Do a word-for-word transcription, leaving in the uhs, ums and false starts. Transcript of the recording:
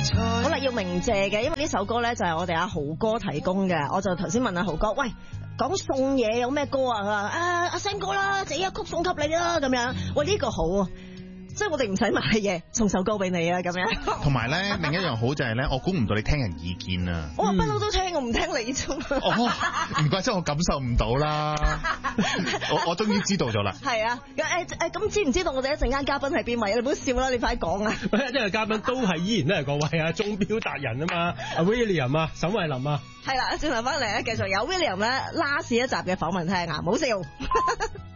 好啦，要鳴謝嘅，因為呢首歌咧就係我哋阿豪哥提供嘅。我就頭先問阿豪哥，喂，講送嘢有咩歌啊？佢話啊阿 Sam 哥啦，這一曲送給你啦，咁樣。喂，呢個好啊！即係我哋唔使買嘢，送首歌俾你啊，咁樣。 同埋咧，另一樣好就係咧，我估唔到你聽人意見啊！ 我話不嬲都聽，我唔聽你啫嘛。 哦，唔怪之我感受唔到啦。我我終於知道咗啦。係啊，誒誒，咁知唔知道我哋一陣間嘉賓係邊位？你唔好笑啦，你快講啊！ 一陣間嘉賓都係依然都係各位啊，鐘錶達人啊嘛，阿 William 啊，沈慧琳啊。 係啦，轉頭翻嚟咧，繼續有 William 咧 last 一集嘅訪問聽啊，唔好笑。